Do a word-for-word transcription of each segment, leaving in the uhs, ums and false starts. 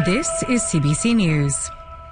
This is C B C News.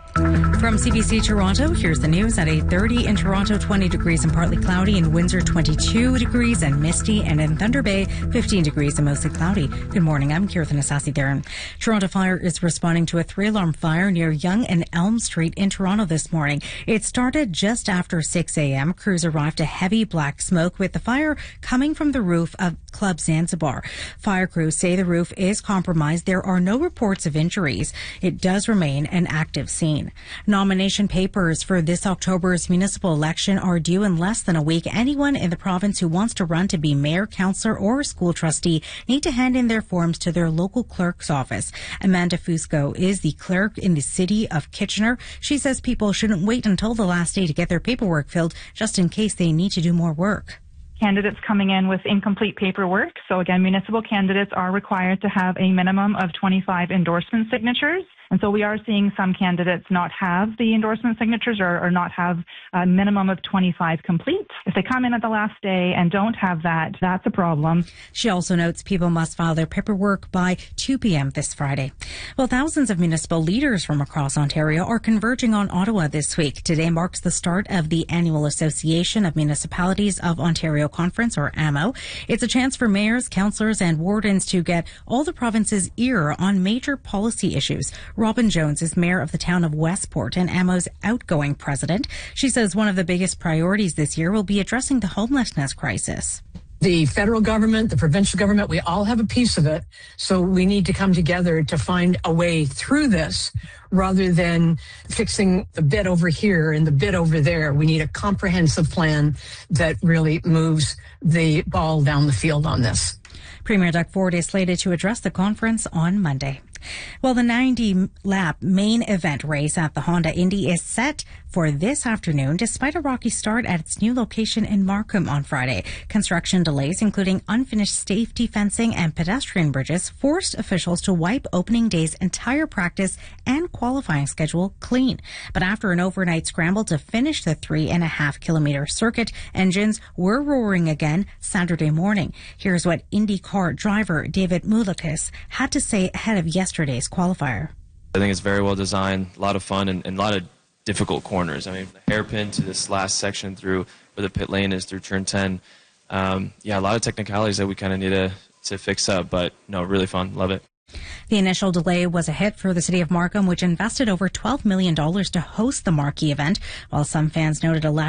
From C B C Toronto, here's the news at eight thirty. In Toronto, twenty degrees and partly cloudy. In Windsor, twenty-two degrees and misty. And in Thunder Bay, fifteen degrees and mostly cloudy. Good morning. I'm Kirthan Asasi-Theron. Toronto Fire is responding to a three-alarm fire near Yonge and Elm Street in Toronto this morning. It started just after six a.m. Crews arrived to heavy black smoke, with the fire coming from the roof of Club Zanzibar. Fire crews say the roof is compromised. There are no reports of injuries. It does remain an active scene. Nomination papers for this October's municipal election are due in less than a week. Anyone in the province who wants to run to be mayor, councillor, or school trustee need to hand in their forms to their local clerk's office. Amanda Fusco is the clerk in the city of Kitchener. She says people shouldn't wait until the last day to get their paperwork filled, just in case they need to do more work. Candidates coming in with incomplete paperwork. So again, municipal candidates are required to have a minimum of twenty-five endorsement signatures. And so we are seeing some candidates not have the endorsement signatures or, or not have a minimum of twenty-five complete. If they come in at the last day and don't have that, that's a problem. She also notes people must file their paperwork by two p.m. this Friday. Well, thousands of municipal leaders from across Ontario are converging on Ottawa this week. Today marks the start of the annual Association of Municipalities of Ontario Conference, or A M O. It's a chance for mayors, councillors and wardens to get all the province's ear on major policy issues. Robin Jones is mayor of the town of Westport and A M O's outgoing president. She says one of the biggest priorities this year will be addressing the homelessness crisis. The federal government, the provincial government, we all have a piece of it. So we need to come together to find a way through this rather than fixing the bit over here and the bit over there. We need a comprehensive plan that really moves the ball down the field on this. Premier Doug Ford is slated to address the conference on Monday. Well, the ninety-lap main event race at the Honda Indy is set for this afternoon, despite a rocky start at its new location in Markham on Friday. Construction delays, including unfinished safety fencing and pedestrian bridges, forced officials to wipe opening day's entire practice and qualifying schedule clean. But after an overnight scramble to finish the three and a half kilometer circuit, engines were roaring again Saturday morning. Here's what IndyCar driver David Mulakis had to say ahead of yesterday's qualifier. I think it's very well designed, a lot of fun, and, and a lot of difficult corners. I mean, the hairpin to this last section through where the pit lane is through turn ten. Um, yeah, a lot of technicalities that we kind of need to, to fix up, but no, really fun. Love it. The initial delay was a hit for the city of Markham, which invested over twelve million dollars to host the marquee event, while some fans noted a lack